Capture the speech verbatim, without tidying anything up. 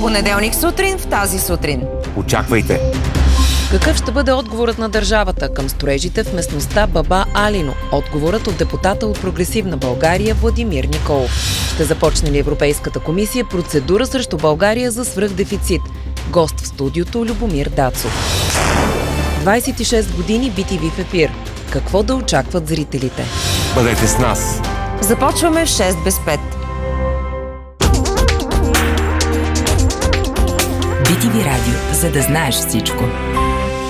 Понеделник сутрин в тази сутрин. Очаквайте! Какъв ще бъде отговорът на държавата към строежите в местността Баба Алино? Отговорът от депутата от Прогресивна България Владимир Николов. Ще започне ли Европейската комисия процедура срещу България за свръхдефицит? Гост в студиото Любомир Дацов. двайсет и шест години Би Ти Ви в ефир. Какво да очакват зрителите? Бъдете с нас! Започваме в шест без пет. Би Ти Ви радио, за да знаеш всичко.